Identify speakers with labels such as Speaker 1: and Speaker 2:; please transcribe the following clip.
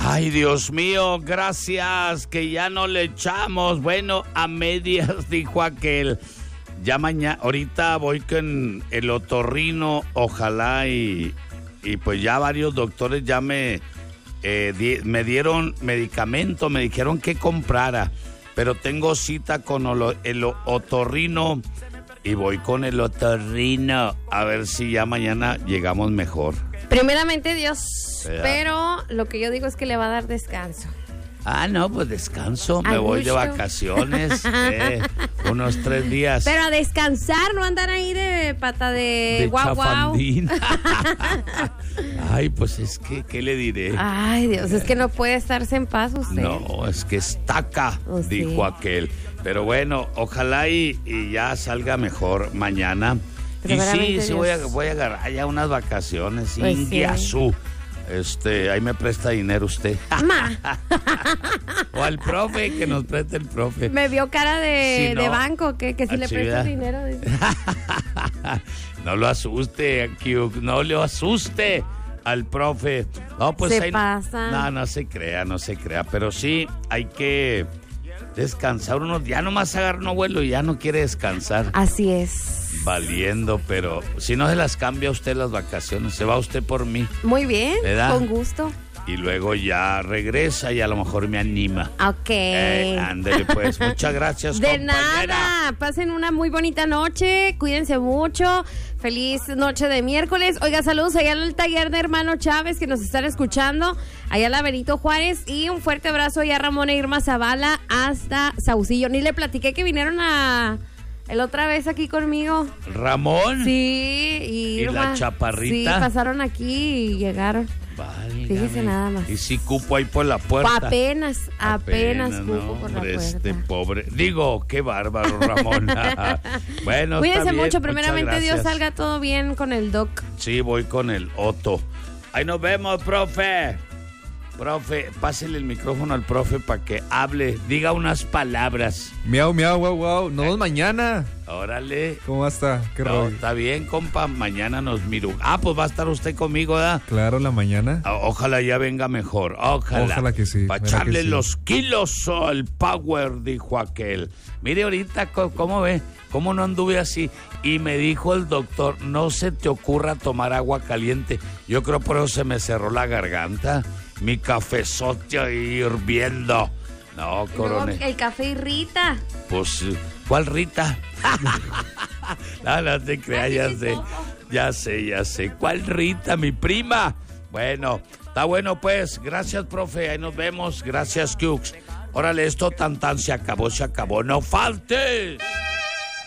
Speaker 1: Ay, Dios mío, gracias, que ya no le echamos. Bueno, a medias, dijo aquel. Ya mañana, ahorita voy con el otorrino, ojalá y pues ya varios doctores ya me dieron medicamento, me dijeron que comprara, pero tengo cita con el otorrino y voy con el otorrino a ver si ya mañana llegamos mejor.
Speaker 2: Primeramente Dios, pero lo que yo digo es que le va a dar descanso.
Speaker 1: Ah, no, pues descanso, me voy de vacaciones, unos 3 días.
Speaker 2: Pero a descansar, no andar ahí de pata de guau guau.
Speaker 1: Ay, pues es que, ¿qué le diré?
Speaker 2: Ay, Dios, es que no puede estarse en paz usted.
Speaker 1: No, es que estaca, dijo aquel. Pero bueno, ojalá y ya salga mejor mañana. Y sí, voy a agarrar ya unas vacaciones,
Speaker 2: pues
Speaker 1: Inguiazú. Ahí me presta dinero usted. O al profe, que nos preste el profe.
Speaker 2: Me vio cara de banco, que si le presta dinero.
Speaker 1: No lo asuste, no lo asuste al profe. No, pues
Speaker 2: se pasa.
Speaker 1: No se crea. Pero sí, hay que descansar. Uno ya nomás agarra un vuelo y ya no quiere descansar.
Speaker 2: Así es.
Speaker 1: Valiendo, pero si no se las cambia usted las vacaciones, se va usted por mí.
Speaker 2: Muy bien, ¿verdad? Con gusto.
Speaker 1: Y luego ya regresa y a lo mejor me anima.
Speaker 2: Ok.
Speaker 1: Ándale pues, muchas gracias,
Speaker 2: de
Speaker 1: compañera.
Speaker 2: nada, pasen una muy bonita noche, cuídense mucho, feliz noche de miércoles. Oiga, saludos allá al taller de Hermano Chávez que nos están escuchando, allá a la Benito Juárez, y un fuerte abrazo allá a Ramón e Irma Zavala hasta Saucillo. Ni le platiqué que vinieron el otra vez aquí conmigo.
Speaker 1: ¿Ramón?
Speaker 2: Sí, y Irma.
Speaker 1: ¿Y la chaparrita?
Speaker 2: Sí, pasaron aquí y llegaron.
Speaker 1: Válgame.
Speaker 2: Fíjese nada más.
Speaker 1: Y sí cupo ahí por la puerta.
Speaker 2: Apenas cupo
Speaker 1: no,
Speaker 2: por la puerta.
Speaker 1: Pobre. Digo, qué bárbaro, Ramón. Bueno,
Speaker 2: cuídense
Speaker 1: bien,
Speaker 2: mucho. Primeramente Dios salga todo bien con el doc.
Speaker 1: Sí, voy con el Otto. Ahí nos vemos, profe. Profe, pásele el micrófono al profe para que hable, diga unas palabras.
Speaker 3: Miau, miau, guau, guau. Nos vemos mañana.
Speaker 1: Órale.
Speaker 3: ¿Cómo está? ¿Qué rollo?
Speaker 1: Está bien, compa. Mañana nos miro. Ah, pues va a estar usted conmigo, ¿verdad?
Speaker 3: Claro, la mañana.
Speaker 1: Ojalá ya venga mejor. Ojalá
Speaker 3: que sí.
Speaker 1: Para echarle los kilos al power, dijo aquel. Mire ahorita, ¿cómo ve? ¿Cómo no anduve así? Y me dijo el doctor, no se te ocurra tomar agua caliente. Yo creo por eso se me cerró la garganta. Mi cafezote ahí hirviendo. No, coronel.
Speaker 2: No, el café irrita.
Speaker 1: Pues, ¿cuál Rita? No te creas, ya sé. ¿Cuál Rita, mi prima? Bueno, está bueno pues. Gracias, profe. Ahí nos vemos. Gracias, Cukes. Órale, esto tan se acabó. No falte.